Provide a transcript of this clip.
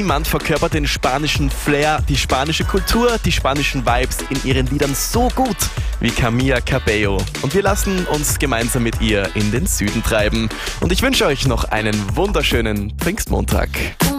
Niemand verkörpert den spanischen Flair, die spanische Kultur, die spanischen Vibes in ihren Liedern so gut wie Camila Cabello. Und wir lassen uns gemeinsam mit ihr in den Süden treiben. Und ich wünsche euch noch einen wunderschönen Pfingstmontag.